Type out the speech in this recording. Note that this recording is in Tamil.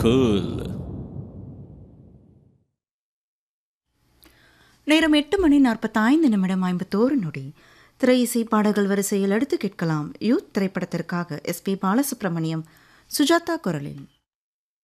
cool. நேரம் 8:45 திரை இசை பாடல்கள் வரிசையில் அடுத்து கேட்கலாம். யூத் திரைப்படத்திற்காக எஸ்பி பாலசுப்ரமணியம், சுஜாதா குரலில்.